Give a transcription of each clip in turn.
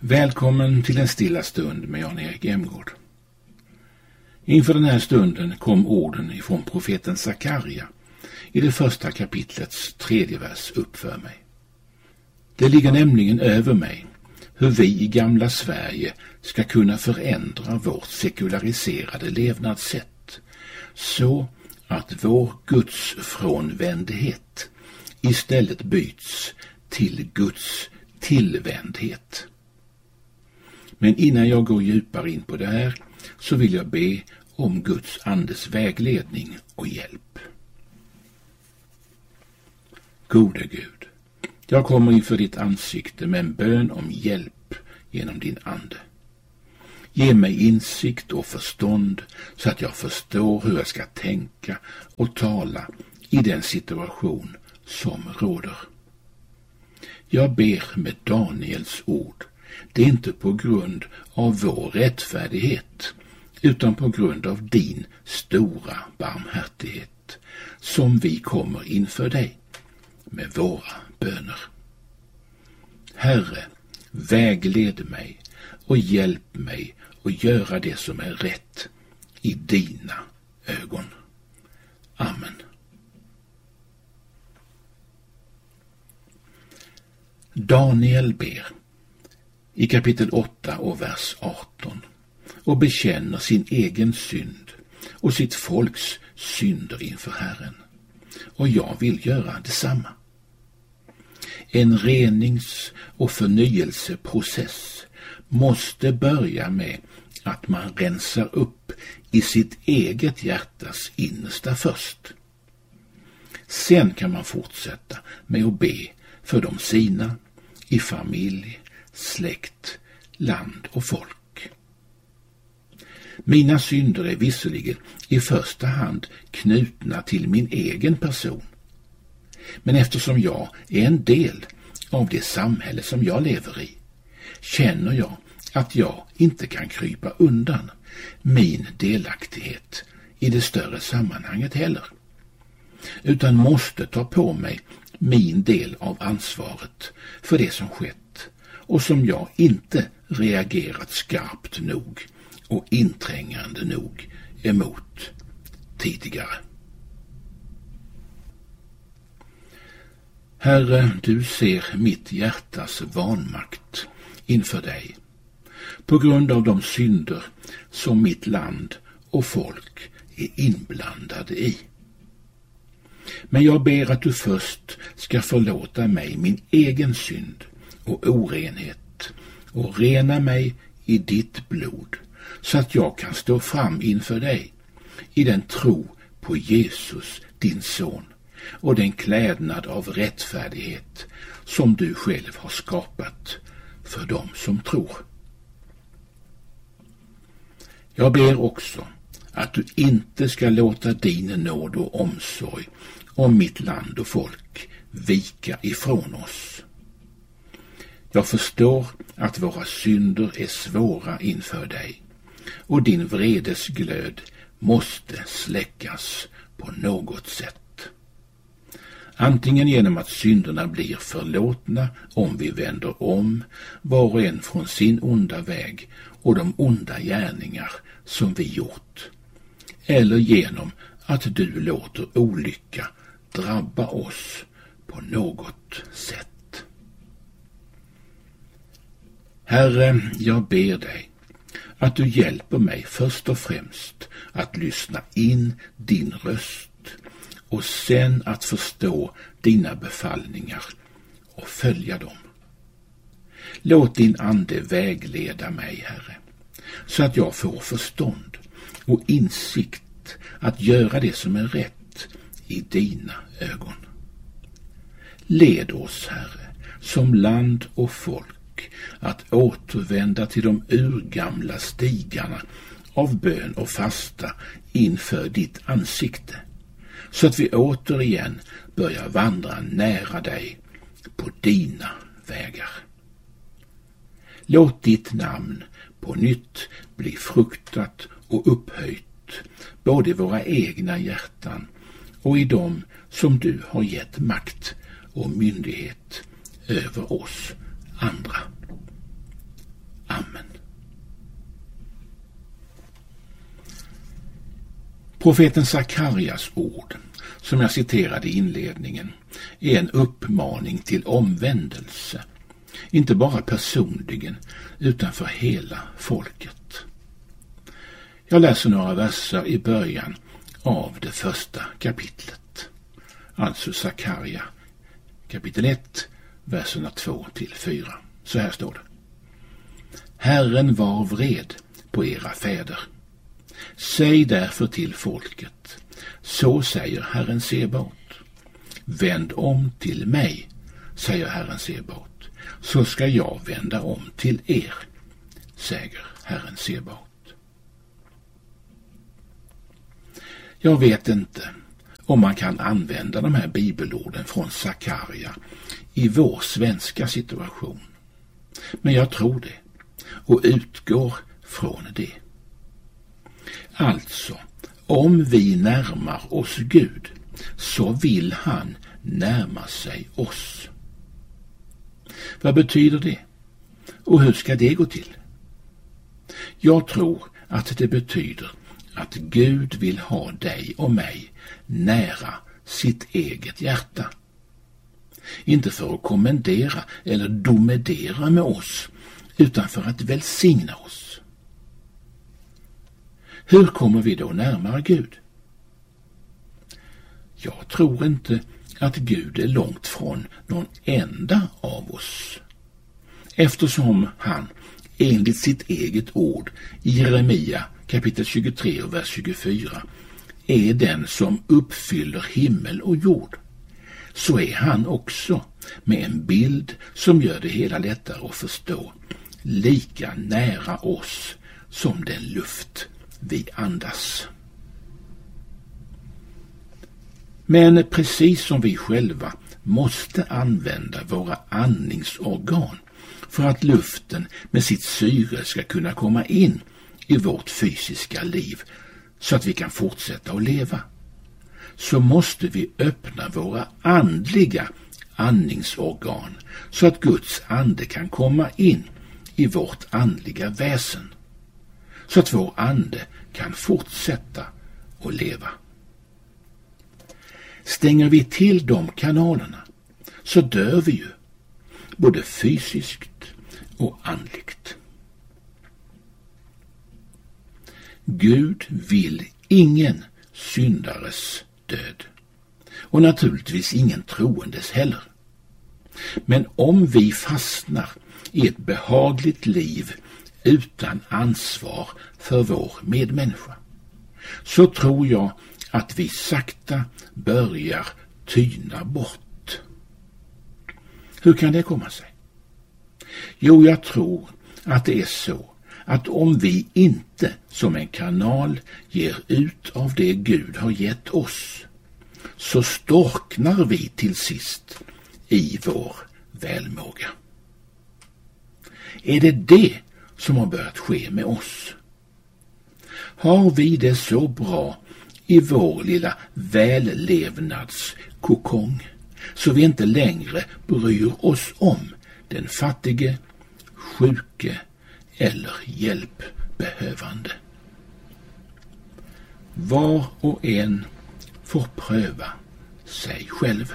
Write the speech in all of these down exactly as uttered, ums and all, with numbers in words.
Välkommen till en stilla stund med Jan-Erik Emgård. Inför den här stunden kom orden ifrån profeten Sakarja i det första kapitlets tredje vers upp för mig. Det ligger nämligen över mig hur vi i gamla Sverige ska kunna förändra vårt sekulariserade levnadssätt så att vår Guds frånvändhet istället byts till Guds tillvändhet. Men innan jag går djupare in på det här så vill jag be om Guds andes vägledning och hjälp. Gode Gud, jag kommer inför ditt ansikte med en bön om hjälp genom din ande. Ge mig insikt och förstånd så att jag förstår hur jag ska tänka och tala i den situation som råder. Jag ber med Daniels ord. Det är inte på grund av vår rättfärdighet utan på grund av din stora barmhärtighet som vi kommer inför dig med våra böner. Herre, vägled mig och hjälp mig att göra det som är rätt i dina ögon. Amen. Daniel ber i kapitel åtta och vers arton och bekänner sin egen synd och sitt folks synder inför Herren. Och jag vill göra detsamma. En renings- och förnyelseprocess måste börja med att man rensar upp i sitt eget hjärtas innersta först. Sen kan man fortsätta med att be för de sina, i familj, släkt, land och folk. Mina synder är visserligen i första hand knutna till min egen person. Men eftersom jag är en del av det samhälle som jag lever i, känner jag att jag inte kan krypa undan min delaktighet i det större sammanhanget heller, utan måste ta på mig min del av ansvaret för det som skett och som jag inte reagerat skarpt nog och inträngande nog emot tidigare. Herre, du ser mitt hjärtas vanmakt inför dig på grund av de synder som mitt land och folk är inblandade i. Men jag ber att du först ska förlåta mig min egen synd och orenhet och rena mig i ditt blod så att jag kan stå fram inför dig i den tro på Jesus, din son, och den klädnad av rättfärdighet som du själv har skapat för dem som tror. Jag ber också att du inte ska låta din nåd och omsorg om mitt land och folk vika ifrån oss. Jag förstår att våra synder är svåra inför dig och din vredesglöd måste släckas på något sätt. Antingen genom att synderna blir förlåtna om vi vänder om var och en från sin onda väg och de onda gärningar som vi gjort, eller genom att du låter olycka drabba oss på något sätt. Herre, jag ber dig att du hjälper mig först och främst att lyssna in din röst och sen att förstå dina befallningar och följa dem. Låt din ande vägleda mig, Herre, så att jag får förstånd och insikt att göra det som är rätt i dina ögon. Led oss, Herre, som land och folk att återvända till de urgamla stigarna av bön och fasta inför ditt ansikte, så att vi återigen börjar vandra nära dig på dina vägar. Låt ditt namn på nytt bli fruktat och upphöjt både i våra egna hjärtan och i dem som du har gett makt och myndighet över oss andra. Profeten Sakarias ord, som jag citerade i inledningen, är en uppmaning till omvändelse, inte bara personligen utan för hela folket. Jag läser några verser i början av det första kapitlet, alltså Sakaria kapitel ett, verserna två till fyra. Så här står det: Herren var vred på era fäder. Säg därför till folket, så säger Herren Sebaot. Vänd om till mig, säger Herren Sebaot, så ska jag vända om till er, säger Herren Sebaot. Jag vet inte om man kan använda de här bibelorden från Sakaria i vår svenska situation. Men jag tror det och utgår från det. Alltså, om vi närmar oss Gud så vill han närma sig oss. Vad betyder det? Och hur ska det gå till? Jag tror att det betyder att Gud vill ha dig och mig nära sitt eget hjärta. Inte för att kommendera eller domedera med oss, utan för att välsigna oss. Hur kommer vi då närmare Gud? Jag tror inte att Gud är långt från någon enda av oss, eftersom han enligt sitt eget ord i Jeremia kapitel tjugotre och vers tjugofyra är den som uppfyller himmel och jord. Så är han också, med en bild som gör det hela lättare att förstå, lika nära oss som den luft vi andas. Men precis som vi själva måste använda våra andningsorgan för att luften med sitt syre ska kunna komma in i vårt fysiska liv så att vi kan fortsätta att leva, så måste vi öppna våra andliga andningsorgan så att Guds ande kan komma in i vårt andliga väsen, så att vår ande kan fortsätta att leva. Stänger vi till de kanalerna så dör vi ju, både fysiskt och andligt. Gud vill ingen syndares död, och naturligtvis ingen troendes heller. Men om vi fastnar i ett behagligt liv utan ansvar för vår medmänniska, så tror jag att vi sakta börjar tyna bort. Hur kan det komma sig? Jo, jag tror att det är så att om vi inte som en kanal ger ut av det Gud har gett oss, så storknar vi till sist i vår välmåga. Är det det som har börjat ske med oss? Har vi det så bra i vår lilla vällevnadskokong så vi inte längre bryr oss om den fattige, sjuke eller hjälpbehövande? Var och en får pröva sig själv.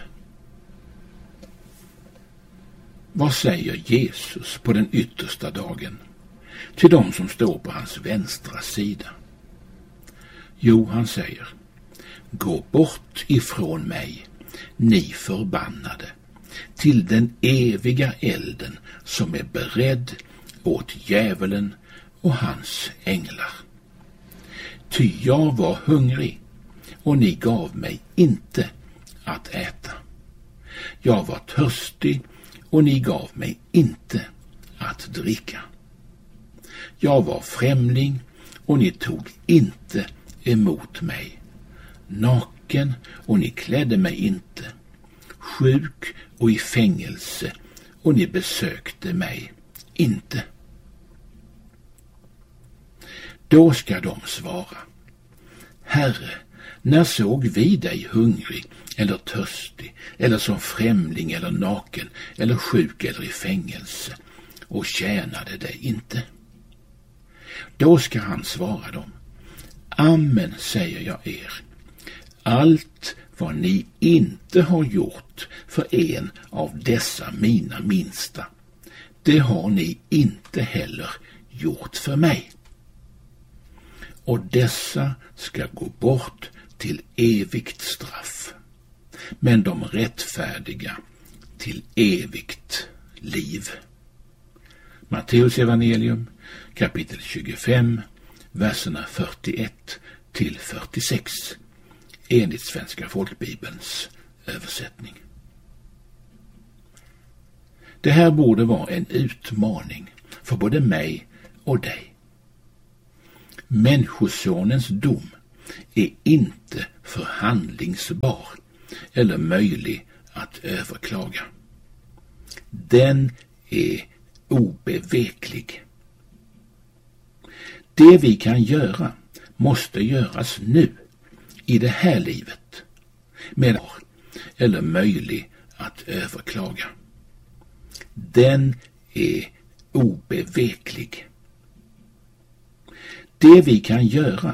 Vad säger Jesus på den yttersta dagen till de som står på hans vänstra sida? Jo, han säger: gå bort ifrån mig, ni förbannade, till den eviga elden som är beredd åt djävulen och hans änglar. Ty jag var hungrig och ni gav mig inte att äta. Jag var törstig och ni gav mig inte att dricka. Jag var främling och ni tog inte emot mig. Naken och ni klädde mig inte. Sjuk och i fängelse och ni besökte mig inte. Då ska de svara: Herre, när såg vi dig hungrig eller törstig eller som främling eller naken eller sjuk eller i fängelse och tjänade dig inte? Då ska han svara dem: Amen säger jag er. Allt vad ni inte har gjort för en av dessa mina minsta, det har ni inte heller gjort för mig. Och dessa ska gå bort till evigt straff, men de rättfärdiga till evigt liv. Matteus evangelium kapitel tjugofem, verserna fyrtioett till fyrtiosex, enligt Svenska folkbibelns översättning. Det här borde vara en utmaning för både mig och dig. Människosonens dom är inte förhandlingsbar eller möjlig att överklaga. Den är obeveklig. Det vi kan göra måste göras nu, i det här livet, med eller möjlig att överklaga. Den är obeveklig. Det vi kan göra